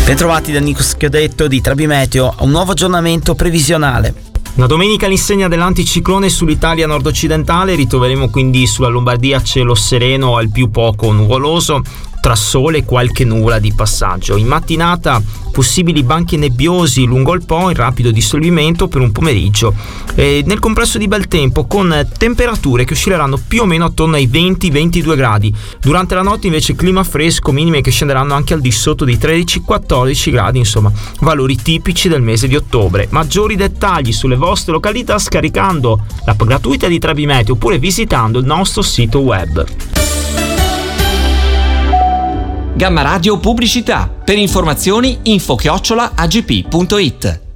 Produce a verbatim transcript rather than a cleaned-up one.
Bentrovati da Nico Schiodetto di Trabimeteo a un nuovo aggiornamento previsionale. La domenica all'insegna dell'anticiclone sull'Italia nord-occidentale, ritroveremo quindi sulla Lombardia cielo sereno al più poco nuvoloso, tra sole e qualche nuvola di passaggio. In mattinata possibili banchi nebbiosi lungo il Po in rapido dissolvimento per un pomeriggio. E nel complesso di bel tempo, con temperature che oscilleranno più o meno attorno ai venti ventidue gradi. Durante la notte invece clima fresco, minime che scenderanno anche al di sotto di tredici quattordici gradi, insomma valori tipici del mese di ottobre. Maggiori dettagli sulle vostre località scaricando l'app gratuita di Trabimeteo oppure visitando il nostro sito web. Gamma Radio Pubblicità. Per informazioni info chiocciola a g p punto it.